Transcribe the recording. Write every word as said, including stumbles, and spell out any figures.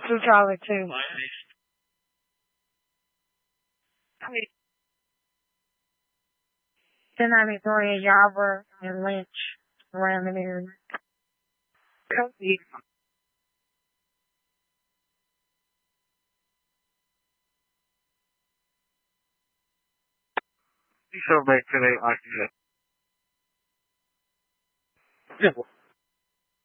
Two Charlie too. ten ninety-three in Yarber and Lynch around the area. Copy. You so back today like that.